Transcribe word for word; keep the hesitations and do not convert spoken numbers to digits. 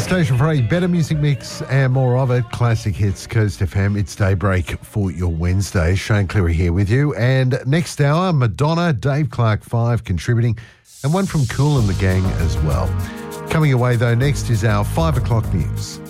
station for a better music mix and more of it. Classic Hits, Coast F M. It's Daybreak for your Wednesday. Shane Cleary here with you. And next hour, Madonna, Dave Clark five contributing, and one from Kool and the Gang as well. Coming away, though, next is our five o'clock news.